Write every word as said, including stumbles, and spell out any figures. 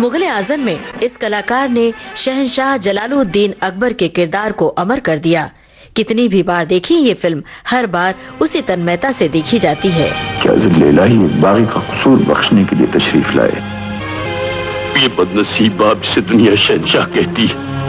मुगल आजम में इस कलाकार ने शहंशाह जलालुद्दीन अकबर के किरदार को अमर कर दिया। कितनी भी बार देखी ये फिल्म, हर बार उसी तन्मयता से देखी जाती है। क्या लैला ही एक बागी का कसूर बख्शने के लिए तशरीफ लाए। ये बदनसीब बाप से दुनिया शहंशाह कहती है।